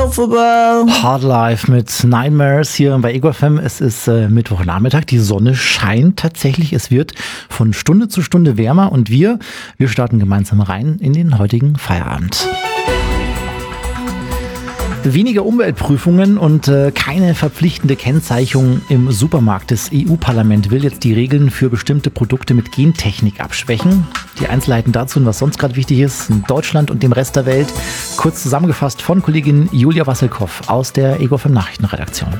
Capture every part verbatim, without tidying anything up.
Alphabet. Hard Life mit Nightmares hier bei Ego F M. Es ist äh, Mittwochnachmittag, die Sonne scheint tatsächlich. Es wird von Stunde zu Stunde wärmer und wir, wir starten gemeinsam rein in den heutigen Feierabend. Weniger Umweltprüfungen und äh, keine verpflichtende Kennzeichnung im Supermarkt. Das E U-Parlament will jetzt die Regeln für bestimmte Produkte mit Gentechnik abschwächen. Die Einzelheiten dazu und was sonst gerade wichtig ist in Deutschland und dem Rest der Welt. Kurz zusammengefasst von Kollegin Julia Wasselkow aus der Ego F M Nachrichtenredaktion.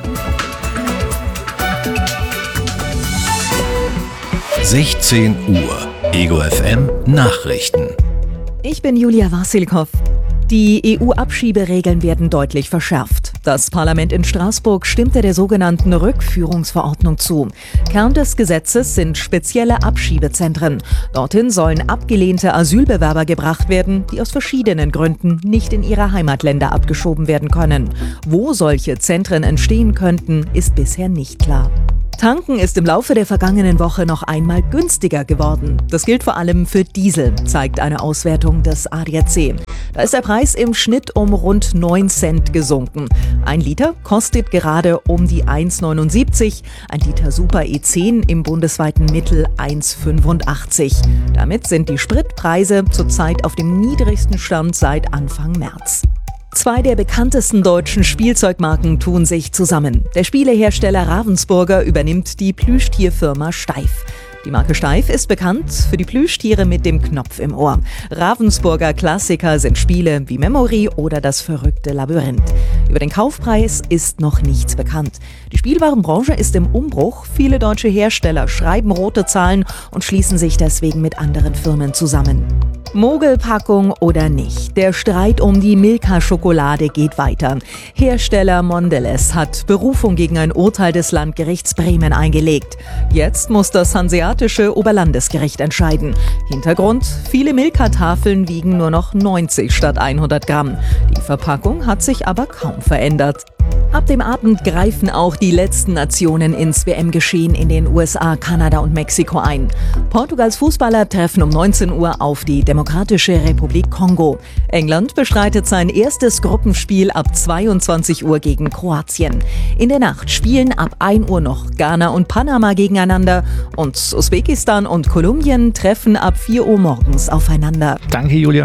sechzehn Uhr Ego F M Nachrichten. Ich bin Julia Wassilkow. Die E U-Abschieberegeln werden deutlich verschärft. Das Parlament in Straßburg stimmte der sogenannten Rückführungsverordnung zu. Kern des Gesetzes sind spezielle Abschiebezentren. Dorthin sollen abgelehnte Asylbewerber gebracht werden, die aus verschiedenen Gründen nicht in ihre Heimatländer abgeschoben werden können. Wo solche Zentren entstehen könnten, ist bisher nicht klar. Tanken ist im Laufe der vergangenen Woche noch einmal günstiger geworden. Das gilt vor allem für Diesel, zeigt eine Auswertung des A D A C. Da ist der Preis im Schnitt um rund neun Cent gesunken. Ein Liter kostet gerade um die eins Komma neunundsiebzig, ein Liter Super E zehn im bundesweiten Mittel eins Komma fünfundachtzig. Damit sind die Spritpreise zurzeit auf dem niedrigsten Stand seit Anfang März. Zwei der bekanntesten deutschen Spielzeugmarken tun sich zusammen. Der Spielehersteller Ravensburger übernimmt die Plüschtierfirma Steif. Die Marke Steif ist bekannt für die Plüschtiere mit dem Knopf im Ohr. Ravensburger Klassiker sind Spiele wie Memory oder das verrückte Labyrinth. Über den Kaufpreis ist noch nichts bekannt. Die Spielwarenbranche ist im Umbruch. Viele deutsche Hersteller schreiben rote Zahlen und schließen sich deswegen mit anderen Firmen zusammen. Mogelpackung oder nicht? Der Streit um die Milka-Schokolade geht weiter. Hersteller Mondelez hat Berufung gegen ein Urteil des Landgerichts Bremen eingelegt. Jetzt muss das Hanseatische Oberlandesgericht entscheiden. Hintergrund: viele Milka-Tafeln wiegen nur noch neunzig statt hundert Gramm. Die Verpackung hat sich aber kaum verändert. Ab dem Abend greifen auch die letzten Nationen ins W M-Geschehen in den U S A, Kanada und Mexiko ein. Portugals Fußballer treffen um neunzehn Uhr auf die Demokratische Republik Kongo. England bestreitet sein erstes Gruppenspiel ab zweiundzwanzig Uhr gegen Kroatien. In der Nacht spielen ab ein Uhr noch Ghana und Panama gegeneinander und Usbekistan und Kolumbien treffen ab vier Uhr morgens aufeinander. Danke, Julia.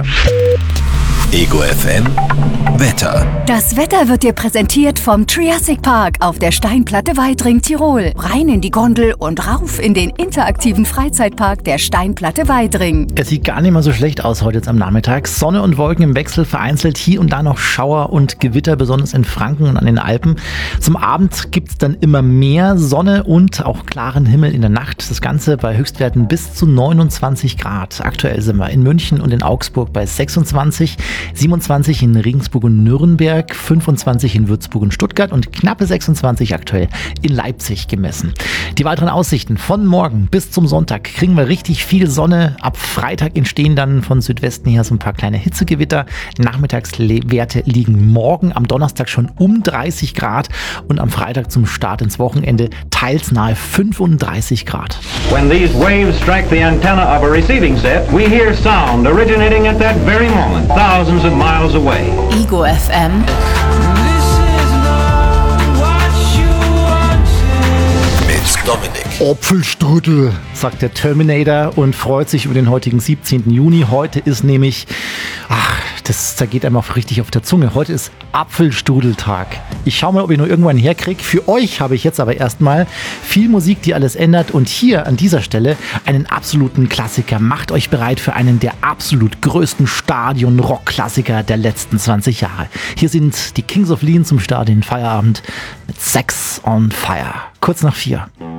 Ego F M Wetter. Das Wetter wird dir präsentiert vom Triassic Park auf der Steinplatte Weidring, Tirol. Rein in die Gondel und rauf in den interaktiven Freizeitpark der Steinplatte Weidring. Es sieht gar nicht mal so schlecht aus heute jetzt am Nachmittag. Sonne und Wolken im Wechsel, vereinzelt hier und da noch Schauer und Gewitter, besonders in Franken und an den Alpen. Zum Abend gibt es dann immer mehr Sonne und auch klaren Himmel in der Nacht. Das Ganze bei Höchstwerten bis zu neunundzwanzig Grad. Aktuell sind wir in München und in Augsburg bei sechsundzwanzig, siebenundzwanzig in Regensburg und Nürnberg, fünfundzwanzig in Würzburg und Stuttgart und knappe sechsundzwanzig aktuell in Leipzig gemessen. Die weiteren Aussichten von morgen bis zum Sonntag kriegen wir richtig viel Sonne. Ab Freitag entstehen dann von Südwesten her so ein paar kleine Hitzegewitter. Nachmittagswerte liegen morgen am Donnerstag schon um dreißig Grad und am Freitag zum Start ins Wochenende teils nahe fünfunddreißig Grad. When these waves strike the antenna of a receiving set, we hear sound originating at that very moment, thousands of miles away. Ego F M. Mit Dominik. Apfelstrudel, sagt der Terminator und freut sich über den heutigen siebzehnten Juni. Heute ist nämlich, ach, das zergeht einem auch richtig auf der Zunge. Heute ist Apfelstrudeltag. Ich schaue mal, ob ich noch irgendwann herkriege. Für euch habe ich jetzt aber erstmal viel Musik, die alles ändert. Und hier an dieser Stelle einen absoluten Klassiker. Macht euch bereit für einen der absolut größten Stadion-Rock-Klassiker der letzten zwanzig Jahre. Hier sind die Kings of Leon zum Start in den Feierabend mit Sex on Fire. Kurz nach vier.